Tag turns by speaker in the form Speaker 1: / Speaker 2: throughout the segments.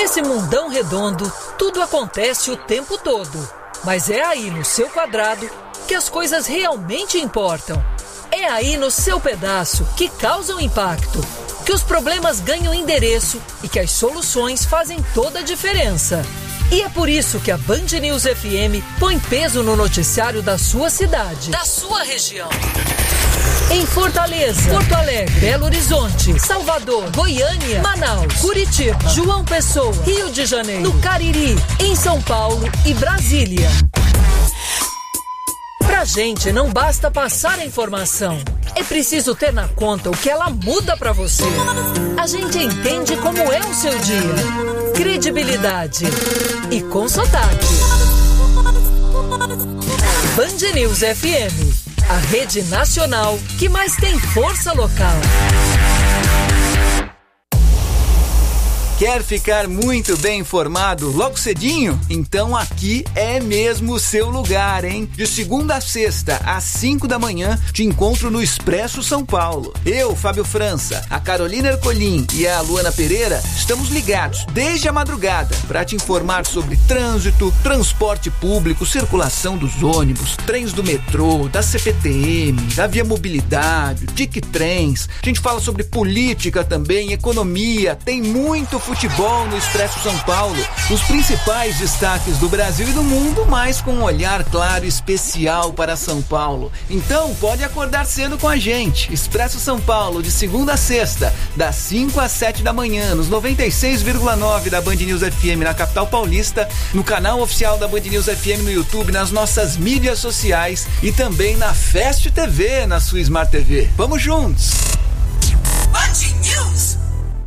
Speaker 1: Nesse mundão redondo, tudo acontece o tempo todo. Mas é aí no seu quadrado que as coisas realmente importam. É aí no seu pedaço que causam impacto, que os problemas ganham endereço e que as soluções fazem toda a diferença. E é por isso que a Band News FM põe peso no noticiário da sua cidade, da sua região. Em Fortaleza, Porto Alegre, Belo Horizonte, Salvador, Goiânia, Manaus, Curitiba, João Pessoa, Rio de Janeiro, no Cariri, em São Paulo e Brasília. Pra gente não basta passar a informação, é preciso ter na conta o que ela muda pra você. A gente entende como é o seu dia. Credibilidade e com sotaque. Band News FM, a rede nacional que mais tem força local.
Speaker 2: Quer ficar muito bem informado logo cedinho? Então aqui é mesmo o seu lugar, hein? De segunda a sexta, às 5 da manhã, te encontro no Expresso São Paulo. Eu, Fábio França, a Carolina Ercolim e a Luana Pereira estamos ligados desde a madrugada para te informar sobre trânsito, transporte público, circulação dos ônibus, trens do metrô, da CPTM, da Via Mobilidade, Tic Trens. A gente fala sobre política também, economia, tem muito futebol no Expresso São Paulo, os principais destaques do Brasil e do mundo, mas com um olhar claro e especial para São Paulo. Então pode acordar cedo com a gente. Expresso São Paulo, de segunda a sexta, das 5 às 7 da manhã, nos 96,9 da Band News FM na capital paulista, no canal oficial da Band News FM no YouTube, nas nossas mídias sociais e também na Fast TV, na sua Smart TV. Vamos juntos!
Speaker 3: Band News!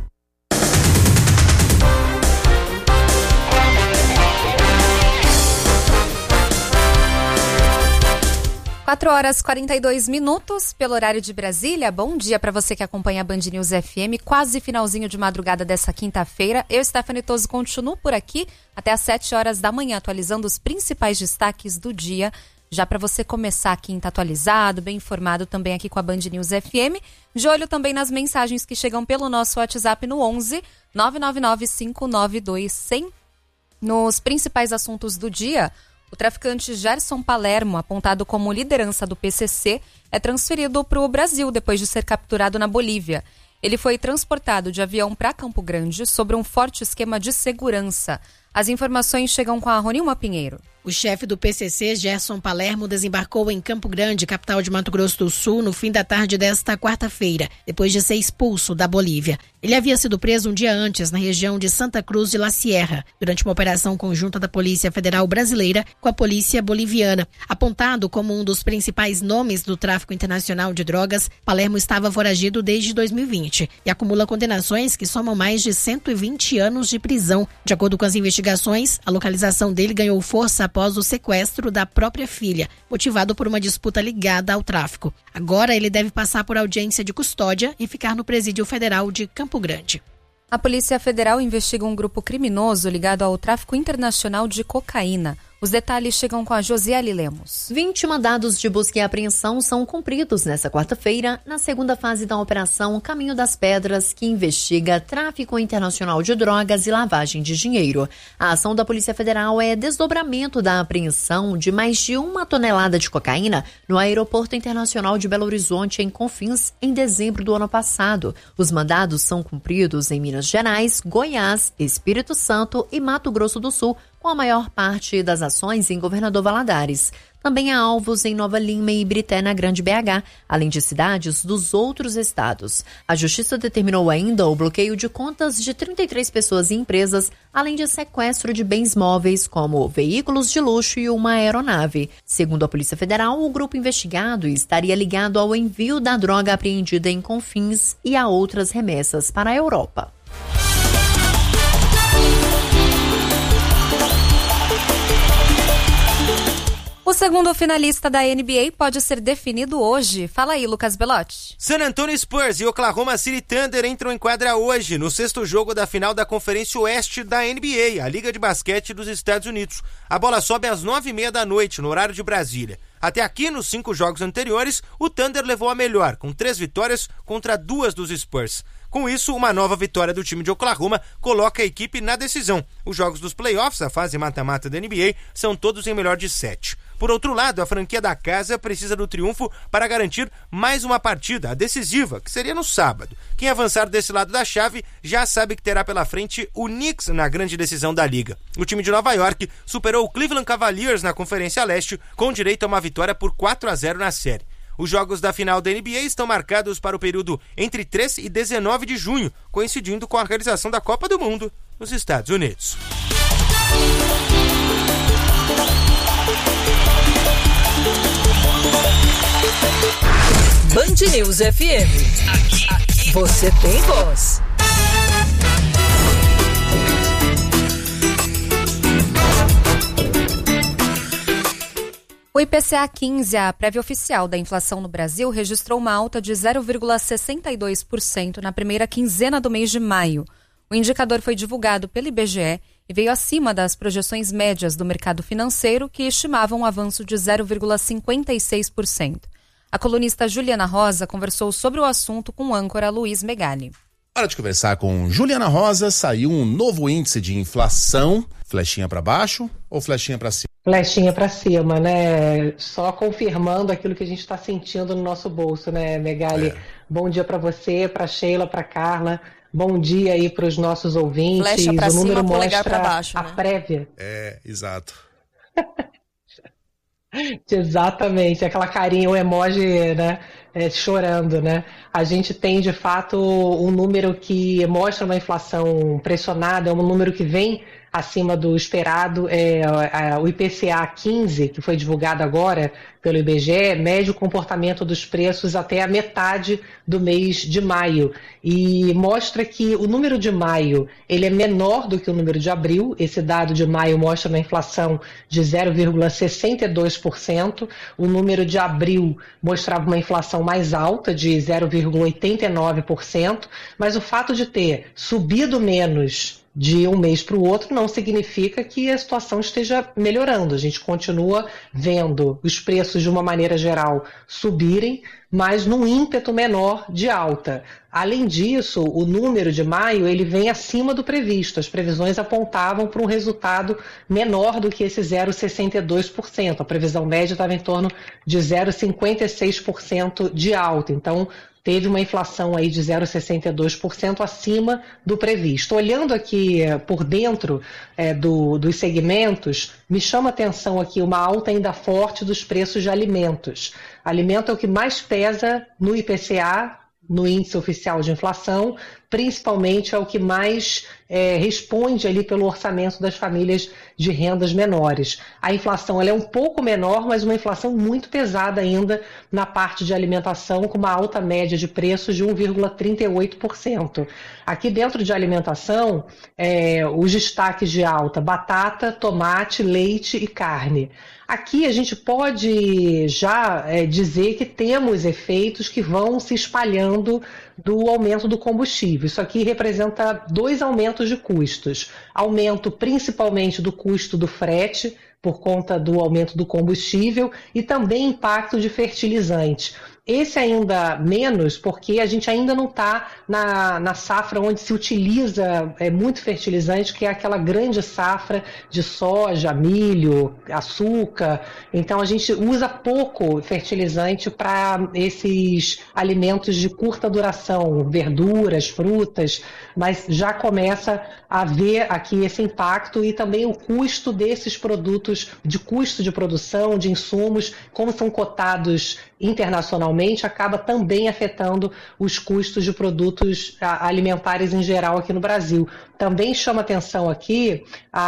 Speaker 4: 4h42 pelo horário de Brasília. Bom dia para você que acompanha a Band News FM, quase finalzinho de madrugada dessa quinta-feira. Eu, Stephanie Toso, continuo por aqui até às 7 horas da manhã, atualizando os principais destaques do dia, já para você começar a quinta atualizado, bem informado também aqui com a Band News FM. De olho também nas mensagens que chegam pelo nosso WhatsApp no 11 999 592 100. Nos principais assuntos do dia, o traficante Gerson Palermo, apontado como liderança do PCC, é transferido para o Brasil depois de ser capturado na Bolívia. Ele foi transportado de avião para Campo Grande sobre um forte esquema de segurança. As informações chegam com a Ronilma Pinheiro.
Speaker 5: O chefe do PCC, Gerson Palermo, desembarcou em Campo Grande, capital de Mato Grosso do Sul, no fim da tarde desta quarta-feira, depois de ser expulso da Bolívia. Ele havia sido preso um dia antes, na região de Santa Cruz de La Sierra, durante uma operação conjunta da Polícia Federal Brasileira com a Polícia Boliviana. Apontado como um dos principais nomes do tráfico internacional de drogas, Palermo estava foragido desde 2020 e acumula condenações que somam mais de 120 anos de prisão. De acordo com as investigações, a localização dele ganhou força após o sequestro da própria filha, motivado por uma disputa ligada ao tráfico. Agora ele deve passar por audiência de custódia e ficar no Presídio Federal de Campo Grande.
Speaker 4: A Polícia Federal investiga um grupo criminoso ligado ao tráfico internacional de cocaína. Os detalhes chegam com a Josiele Lemos.
Speaker 6: 20 mandados de busca e apreensão são cumpridos nesta quarta-feira, na segunda fase da Operação Caminho das Pedras, que investiga tráfico internacional de drogas e lavagem de dinheiro. A ação da Polícia Federal é desdobramento da apreensão de mais de 1 tonelada de cocaína no Aeroporto Internacional de Belo Horizonte, em Confins, em dezembro do ano passado. Os mandados são cumpridos em Minas Gerais, Goiás, Espírito Santo e Mato Grosso do Sul, com a maior parte das ações em Governador Valadares. Também há alvos em Nova Lima e Ibrité, na Grande BH, além de cidades dos outros estados. A Justiça determinou ainda o bloqueio de contas de 33 pessoas e empresas, além de sequestro de bens móveis, como veículos de luxo e uma aeronave. Segundo a Polícia Federal, o grupo investigado estaria ligado ao envio da droga apreendida em Confins e a outras remessas para a Europa.
Speaker 4: O segundo finalista da NBA pode ser definido hoje. Fala aí, Lucas Belotti.
Speaker 7: San Antonio Spurs e Oklahoma City Thunder entram em quadra hoje, no 6º jogo da final da Conferência Oeste da NBA, a Liga de Basquete dos Estados Unidos. A bola sobe às 9h30 da noite, no horário de Brasília. Até aqui, nos 5 jogos anteriores, o Thunder levou a melhor, com 3 vitórias contra 2 dos Spurs. Com isso, uma nova vitória do time de Oklahoma coloca a equipe na decisão. Os jogos dos playoffs, a fase mata-mata da NBA, são todos em melhor de 7. Por outro lado, a franquia da casa precisa do triunfo para garantir mais uma partida, a decisiva, que seria no sábado. Quem avançar desse lado da chave já sabe que terá pela frente o Knicks na grande decisão da liga. O time de Nova York superou o Cleveland Cavaliers na Conferência Leste, com direito a uma vitória por 4-0 na série. Os jogos da final da NBA estão marcados para o período entre 3 e 19 de junho, coincidindo com a realização da Copa do Mundo nos Estados Unidos.
Speaker 1: Band News FM. Aqui você tem voz.
Speaker 4: O IPCA 15, a prévia oficial da inflação no Brasil, registrou uma alta de 0,62% na primeira quinzena do mês de maio. O indicador foi divulgado pelo IBGE e veio acima das projeções médias do mercado financeiro, que estimavam um avanço de 0,56%. A colunista Juliana Rosa conversou sobre o assunto com o âncora Luiz Megali.
Speaker 8: Hora de conversar com Juliana Rosa. Saiu um novo índice de inflação. Flechinha para baixo ou flechinha para cima?
Speaker 9: Flechinha para cima, né? Só confirmando aquilo que a gente está sentindo no nosso bolso, né, Megali? Bom dia para você, para Sheila, para Carla. Bom dia aí para os nossos ouvintes.
Speaker 4: Flecha para cima,
Speaker 9: número
Speaker 4: polegar
Speaker 9: mostra
Speaker 4: para baixo,
Speaker 9: a
Speaker 4: né?
Speaker 9: prévia.
Speaker 8: Exato.
Speaker 9: Exatamente, aquela carinha, o emoji, né, chorando, né? A gente tem, de fato, um número que mostra uma inflação pressionada, é um número que vem acima do esperado. O IPCA 15, que foi divulgado agora pelo IBGE, mede o comportamento dos preços até a metade do mês de maio e mostra que o número de maio ele é menor do que o número de abril. Esse dado de maio mostra uma inflação de 0,62%, o número de abril mostrava uma inflação mais alta, de 0,89%, mas o fato de ter subido menos de um mês para o outro não significa que a situação esteja melhorando. A gente continua vendo os preços, de uma maneira geral, subirem, mas num ímpeto menor de alta. Além disso, o número de maio ele vem acima do previsto. As previsões apontavam para um resultado menor do que esse 0,62%. A previsão média estava em torno de 0,56% de alta. Então, teve uma inflação aí de 0,62% acima do previsto. Olhando aqui por dentro dos segmentos, me chama a atenção aqui uma alta ainda forte dos preços de alimentos. Alimento é o que mais pesa no IPCA, no índice oficial de inflação, principalmente é o que mais responde ali pelo orçamento das famílias de rendas menores. A inflação ela é um pouco menor, mas uma inflação muito pesada ainda na parte de alimentação, com uma alta média de preços de 1,38%. Aqui dentro de alimentação, os destaques de alta: batata, tomate, leite e carne. Aqui a gente pode já dizer que temos efeitos que vão se espalhando do aumento do combustível. Isso aqui representa 2 aumentos de custos. Aumento principalmente do custo do frete, por conta do aumento do combustível, e também impacto de fertilizante. Esse ainda menos, porque a gente ainda não está na safra onde se utiliza muito fertilizante, que é aquela grande safra de soja, milho, açúcar. Então a gente usa pouco fertilizante para esses alimentos de curta duração, verduras, frutas, mas já começa a ver aqui esse impacto e também o custo desses produtos, de custo de produção, de insumos, como são cotados internacionalmente, acaba também afetando os custos de produtos alimentares em geral aqui no Brasil. Também chama atenção aqui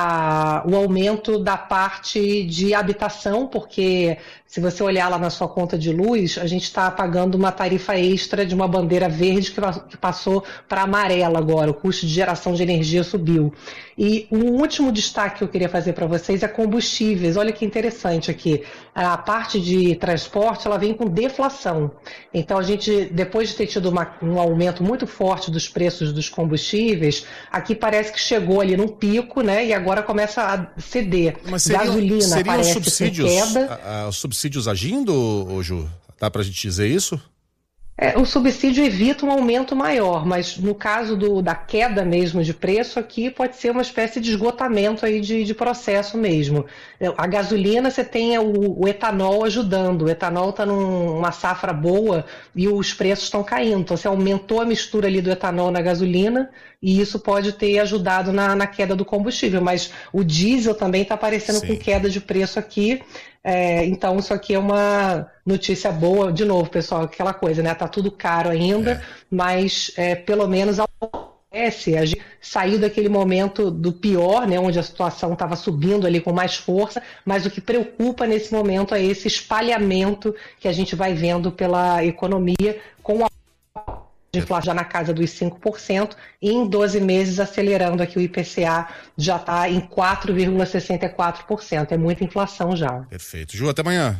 Speaker 9: o aumento da parte de habitação, porque se você olhar lá na sua conta de luz, a gente está pagando uma tarifa extra de uma bandeira verde que passou para amarela agora, o custo de geração de energia subiu. E um último destaque que eu queria fazer para vocês é combustíveis. Olha que interessante aqui, a parte de transporte ela vem com deflação. Então a gente, depois de ter tido um aumento muito forte dos preços dos combustíveis, aqui parece que chegou ali num pico, né? E agora começa a ceder.
Speaker 8: Mas
Speaker 9: gasolina parece
Speaker 8: subsídios,
Speaker 9: que queda.
Speaker 8: Os subsídios agindo, Ju? Dá pra gente dizer isso?
Speaker 9: O subsídio evita um aumento maior, mas no caso da queda mesmo de preço aqui, pode ser uma espécie de esgotamento aí de processo mesmo. A gasolina, você tem o etanol ajudando. O etanol está numa safra boa e os preços estão caindo. Então, você aumentou a mistura ali do etanol na gasolina e isso pode ter ajudado na queda do combustível. Mas o diesel também está aparecendo com queda de preço aqui. Então isso aqui é uma notícia boa, de novo, pessoal, aquela coisa, né? Tá tudo caro ainda, mas pelo menos acontece, a gente saiu daquele momento do pior, né? Onde a situação estava subindo ali com mais força, mas o que preocupa nesse momento é esse espalhamento que a gente vai vendo pela economia com a inflação já na casa dos 5%, e em 12 meses acelerando aqui o IPCA já está em 4,64%. É muita inflação já.
Speaker 8: Perfeito. Ju, até amanhã.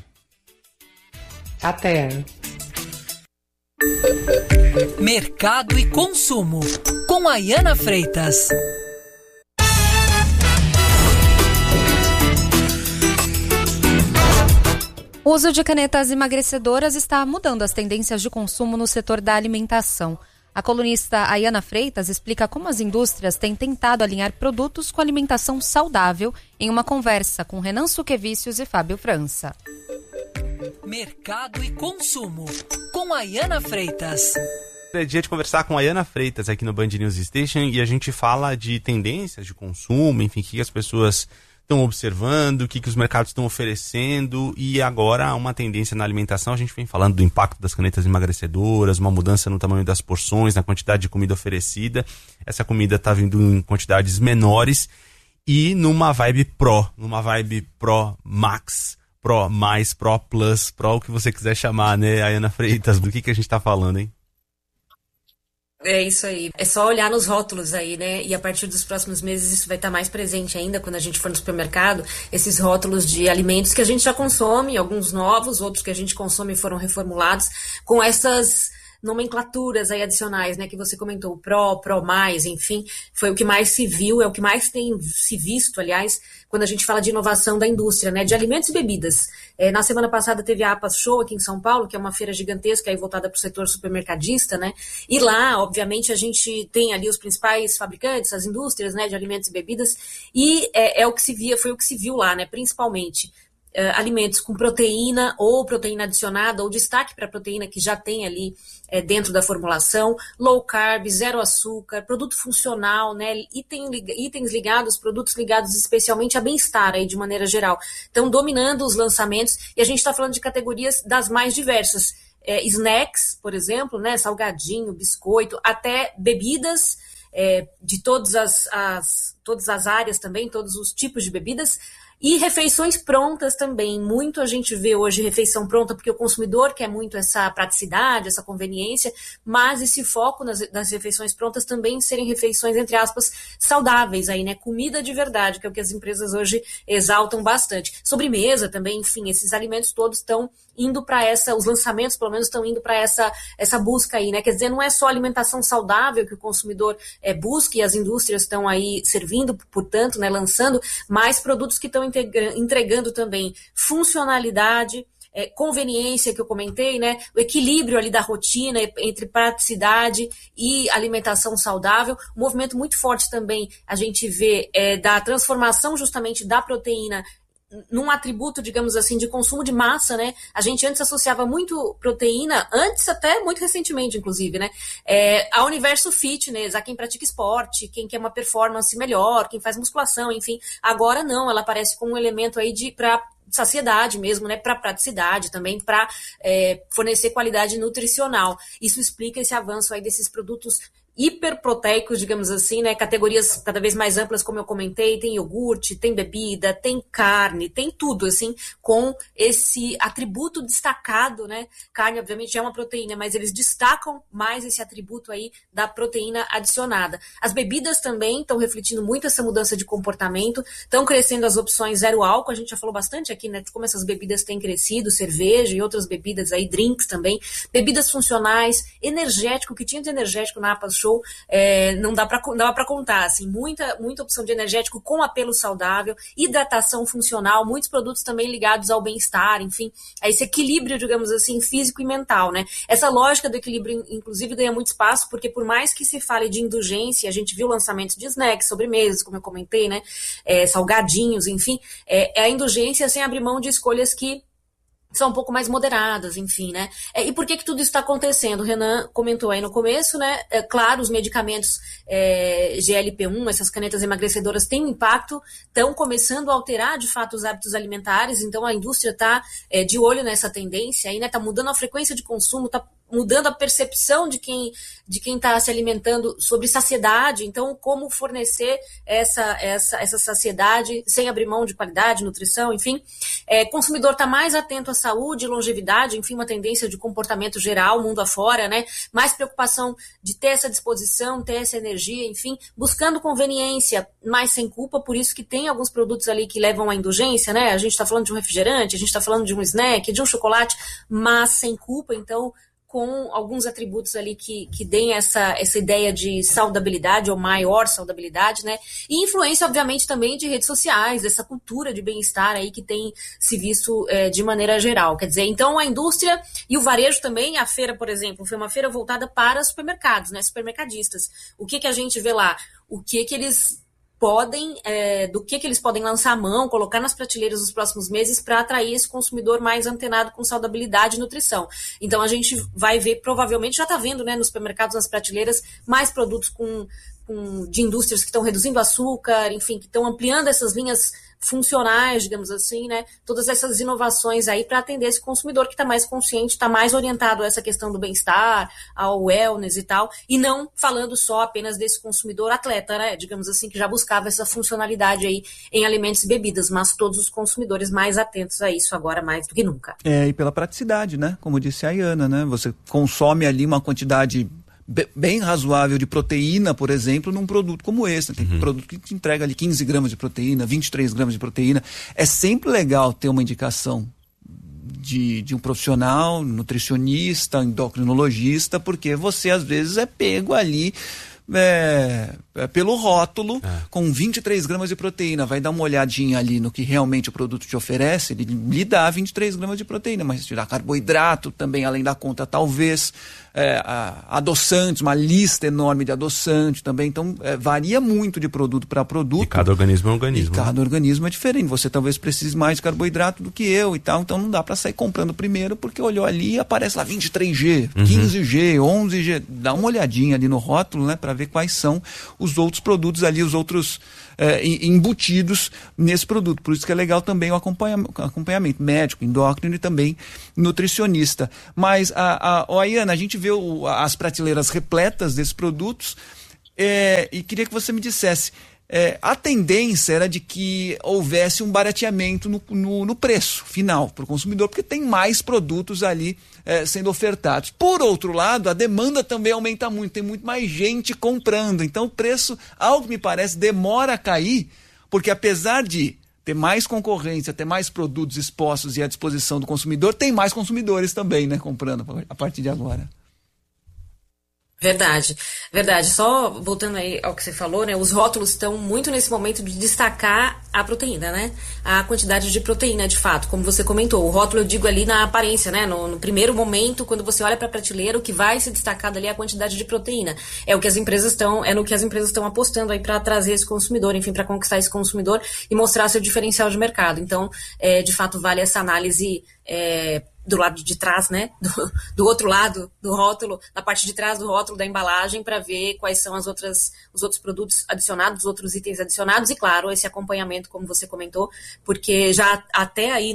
Speaker 9: Até.
Speaker 1: Mercado e consumo, com Ayana Freitas.
Speaker 4: O uso de canetas emagrecedoras está mudando as tendências de consumo no setor da alimentação. A colunista Ayana Freitas explica como as indústrias têm tentado alinhar produtos com alimentação saudável em uma conversa com Renan Suquevicius e Fábio França.
Speaker 1: Mercado e consumo, com Ayana Freitas.
Speaker 10: É dia de conversar com a Ayana Freitas aqui no Band News Station e a gente fala de tendências de consumo, enfim, o que as pessoas estão observando, o que os mercados estão oferecendo, e agora uma tendência na alimentação. A gente vem falando do impacto das canetas emagrecedoras, uma mudança no tamanho das porções, na quantidade de comida oferecida. Essa comida está vindo em quantidades menores e numa vibe Pro Max, Pro Mais, Pro Plus, Pro o que você quiser chamar, né, Ayana Freitas? Do que a gente está falando, hein?
Speaker 11: É isso aí. É só olhar nos rótulos aí, né? E a partir dos próximos meses isso vai estar mais presente ainda quando a gente for no supermercado. Esses rótulos de alimentos que a gente já consome, alguns novos, outros que a gente consome foram reformulados, com essas nomenclaturas aí adicionais, né? Que você comentou, Pro Mais, enfim, foi o que mais se viu, é o que mais tem se visto, aliás, quando a gente fala de inovação da indústria, né? De alimentos e bebidas. Na semana passada teve a APAS Show aqui em São Paulo, que é uma feira gigantesca aí voltada para o setor supermercadista, né? E lá, obviamente, a gente tem ali os principais fabricantes, as indústrias, né, de alimentos e bebidas, e o que se via, foi o que se viu lá, né? Principalmente alimentos com proteína ou proteína adicionada, ou destaque para a proteína que já tem ali dentro da formulação, low carb, zero açúcar, produto funcional, né, itens ligados, produtos ligados especialmente a bem-estar aí de maneira geral. Então, dominando os lançamentos, e a gente está falando de categorias das mais diversas. Snacks, por exemplo, né, salgadinho, biscoito, até bebidas de todas as áreas também, todos os tipos de bebidas. E refeições prontas também. Muito a gente vê hoje refeição pronta porque o consumidor quer muito essa praticidade, essa conveniência, mas esse foco nas refeições prontas também serem refeições, entre aspas, saudáveis aí, né? Comida de verdade, que é o que as empresas hoje exaltam bastante. Sobremesa também, enfim, esses alimentos todos estão indo para os lançamentos pelo menos estão indo para essa busca aí, né? Quer dizer, não é só alimentação saudável que o consumidor busca e as indústrias estão aí servindo, portanto, né, lançando, mas produtos que estão entregando também funcionalidade, conveniência que eu comentei, né? O equilíbrio ali da rotina entre praticidade e alimentação saudável. Um movimento muito forte também a gente vê da transformação justamente da proteína num atributo, digamos assim, de consumo de massa, né? A gente antes associava muito proteína, antes até muito recentemente, inclusive, né? Ao universo fitness, a quem pratica esporte, quem quer uma performance melhor, quem faz musculação, enfim. Agora não, ela aparece como um elemento aí para saciedade mesmo, né? Para praticidade também, para fornecer qualidade nutricional. Isso explica esse avanço aí desses produtos hiperproteicos, digamos assim, né? Categorias cada vez mais amplas, como eu comentei, tem iogurte, tem bebida, tem carne, tem tudo, assim, com esse atributo destacado, né? Carne, obviamente, é uma proteína, mas eles destacam mais esse atributo aí da proteína adicionada. As bebidas também estão refletindo muito essa mudança de comportamento, estão crescendo as opções zero álcool, a gente já falou bastante aqui, né? De como essas bebidas têm crescido, cerveja e outras bebidas aí, drinks também, bebidas funcionais, energético, que tinha de energético na APAS show, não dá para contar, assim, muita opção de energético com apelo saudável, hidratação funcional, muitos produtos também ligados ao bem-estar, enfim, a esse equilíbrio, digamos assim, físico e mental, né? Essa lógica do equilíbrio, inclusive, ganha muito espaço, porque por mais que se fale de indulgência, a gente viu lançamentos de snacks, sobremesas, como eu comentei, né? Salgadinhos, enfim, a indulgência sem abrir mão de escolhas que são um pouco mais moderadas, enfim, né? E por que tudo isso está acontecendo? O Renan comentou aí no começo, né? Claro, os medicamentos GLP-1, essas canetas emagrecedoras têm um impacto, estão começando a alterar, de fato, os hábitos alimentares, então a indústria está de olho nessa tendência aí, né? Está mudando a frequência de consumo, está mudando a percepção de quem está se alimentando sobre saciedade, então como fornecer essa saciedade sem abrir mão de qualidade, nutrição, enfim. O consumidor está mais atento à saúde, longevidade, enfim, uma tendência de comportamento geral, mundo afora, né? Mais preocupação de ter essa disposição, ter essa energia, enfim, buscando conveniência, mas sem culpa, por isso que tem alguns produtos ali que levam à indulgência, né? A gente está falando de um refrigerante, a gente está falando de um snack, de um chocolate, mas sem culpa, então com alguns atributos ali que deem essa ideia de saudabilidade ou maior saudabilidade, né? E influência, obviamente, também de redes sociais, dessa cultura de bem-estar aí que tem se visto de maneira geral. Quer dizer, então a indústria e o varejo também, a feira, por exemplo, foi uma feira voltada para supermercados, né? Supermercadistas. O que a gente vê lá? O que eles podem, do que eles podem lançar a mão, colocar nas prateleiras nos próximos meses para atrair esse consumidor mais antenado com saudabilidade e nutrição. Então a gente vai ver, provavelmente já está vendo, né, nos supermercados, nas prateleiras, mais produtos de indústrias que estão reduzindo açúcar, enfim, que estão ampliando essas linhas funcionais, digamos assim, né? Todas essas inovações aí para atender esse consumidor que está mais consciente, está mais orientado a essa questão do bem-estar, ao wellness e tal, e não falando só apenas desse consumidor atleta, né? Digamos assim, que já buscava essa funcionalidade aí em alimentos e bebidas, mas todos os consumidores mais atentos a isso agora mais do que nunca.
Speaker 2: E pela praticidade, né? Como disse a Ayana, né? Você consome ali uma quantidade bem razoável de proteína, por exemplo, num produto como esse. Tem produto que te entrega ali 15 gramas de proteína, 23 gramas de proteína. É sempre legal ter uma indicação de um profissional, nutricionista, endocrinologista, porque você às vezes é pego ali pelo rótulo com 23 gramas de proteína. Vai dar uma olhadinha ali no que realmente o produto te oferece, ele lhe dá 23 gramas de proteína, mas te dá carboidrato também, além da conta, talvez adoçantes, uma lista enorme de adoçantes também. Então varia muito de produto para produto.
Speaker 10: E cada organismo é um organismo.
Speaker 2: E cada organismo é diferente. Você talvez precise mais de carboidrato do que eu e tal, então não dá para sair comprando primeiro, porque olhou ali e aparece lá 23G, 15G, 11G. Dá uma olhadinha ali no rótulo, né, para ver quais são os outros produtos ali, os outros embutidos nesse produto. Por isso que é legal também o acompanhamento médico, endócrino e também nutricionista. Mas, Ayana, a gente vê as prateleiras repletas desses produtos e queria que você me dissesse, a tendência era de que houvesse um barateamento no preço final para o consumidor, porque tem mais produtos ali sendo ofertados. Por outro lado, a demanda também aumenta muito, tem muito mais gente comprando. Então o preço, ao que me parece, demora a cair, porque apesar de ter mais concorrência, ter mais produtos expostos e à disposição do consumidor, tem mais consumidores também, né, comprando a partir de agora.
Speaker 11: Verdade. Só voltando aí ao que você falou, né? Os rótulos estão muito nesse momento de destacar a proteína, né? A quantidade de proteína, de fato, como você comentou. O rótulo eu digo ali na aparência, né? No primeiro momento, quando você olha para a prateleira, o que vai se destacar dali é a quantidade de proteína. É no que as empresas estão apostando aí para trazer esse consumidor, enfim, para conquistar esse consumidor e mostrar seu diferencial de mercado. Então, de fato, vale essa análise do lado de trás, né, do outro lado do rótulo, na parte de trás do rótulo da embalagem, para ver quais são os outros produtos adicionados, os outros itens adicionados e, claro, esse acompanhamento, como você comentou, porque já até aí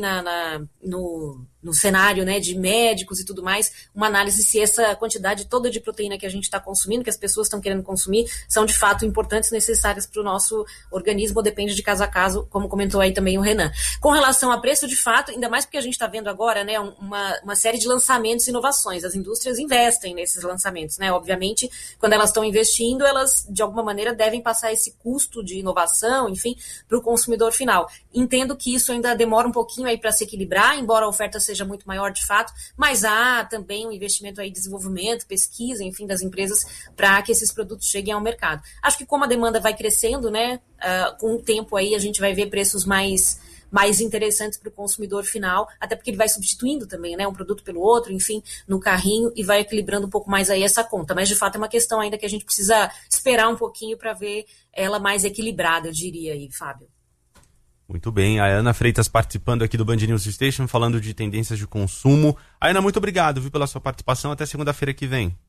Speaker 11: no cenário, né, de médicos e tudo mais, uma análise se essa quantidade toda de proteína que a gente está consumindo, que as pessoas estão querendo consumir, são de fato importantes, necessárias para o nosso organismo, ou depende de caso a caso, como comentou aí também o Renan. Com relação a preço, de fato, ainda mais porque a gente está vendo agora, né, uma série de lançamentos e inovações. As indústrias investem nesses lançamentos, né? Obviamente, quando elas estão investindo, elas, de alguma maneira, devem passar esse custo de inovação, enfim, para o consumidor final. Entendo que isso ainda demora um pouquinho aí para se equilibrar, embora a oferta seja seja muito maior de fato, mas há também um investimento aí em desenvolvimento, pesquisa, enfim, das empresas para que esses produtos cheguem ao mercado. Acho que como a demanda vai crescendo, né, com o tempo aí a gente vai ver preços mais interessantes para o consumidor final, até porque ele vai substituindo também, né, um produto pelo outro, enfim, no carrinho e vai equilibrando um pouco mais aí essa conta. Mas, de fato, é uma questão ainda que a gente precisa esperar um pouquinho para ver ela mais equilibrada, eu diria aí, Fábio.
Speaker 10: Muito bem, a Ana Freitas participando aqui do Band News Station, falando de tendências de consumo. Ana, muito obrigado, viu, pela sua participação. Até segunda-feira que vem.